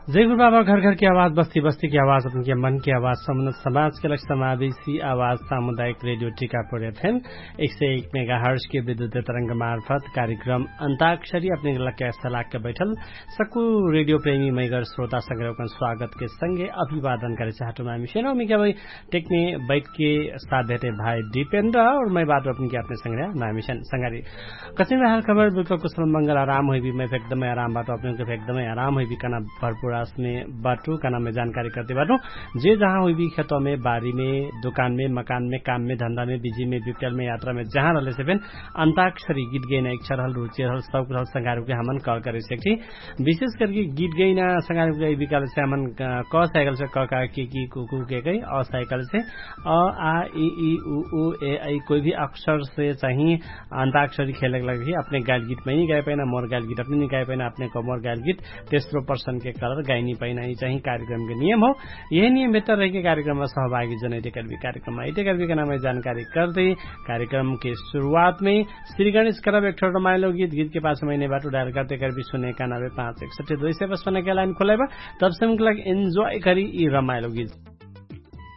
जय गुरु बाबा घर घर की आवाज बस्ती बस्ती की आवाज अपन के मन की आवाज समाज के लक्ष्य समावेशी आवाज सामुदायिक रेडियो टीकापुर एफएम 101 मेगाहर्ट्ज के विद्युत तरंग मार्फत कार्यक्रम अंताक्षरी अपने लक्ष्य सलाह के बैठल सकू रेडियो प्रेमी मैगर श्रोता संग्रह का स्वागत के संगे अभिवादन करे चाहते मैं मिशन में क्या भाई टेक्ने बैठ के साथ देते भाई दीपेंद्र और मैं बात अपनी के अपने संग्रह मैं मिशन संगारी कसिम हाल खबर बिल्कुल कुशल मंगल आराम हुई भी मैं एकदम आराम बात अपने को एकदम आराम हुई भी कना भरपूर में बाटू का नाम में जानकारी करते बाटू जे जहाँ हुई भी खेतों में बारी में दुकान में मकान में काम में धंधा में बिजी में विकल में यात्रा में जहाँ रहे से अंताक्षरी गीत गईना इच्छा रहल रुचि रहल सब रहल संगारू के हमन कॉल करे सकती विशेष करके गीत गईना संगारू के विकल से हमन क साइकिल से क का की कुकू के गई और साइकिल से अ आ ई उ ए आई कोई भी अक्षर से चाहिए अंताक्षरी खेलने लगी अपने गायल गीत में ही गाए पाना मोर गायल गीत अपने नहीं गाए पाना अपने को मोर गायल गीत तेसरो पर्सन के कलर गायनी पाइना ही चाहिए कार्यक्रम के नियम हो यही नियम बेहतर रह के कार्यक्रम में सहभागी जन टेकरवी कार्यक्रम में टेकरवी का नाम जानकारी करते कार्यक्रम के शुरुआत में श्री गणेश करब एक छोटा रमाइलो गीत के पास महीने बाटो डायल करते कर भी सुने का 95 561 255 के लाइन खोलेबा तब से मुझे एंजॉय करी ई रमाइलो गीत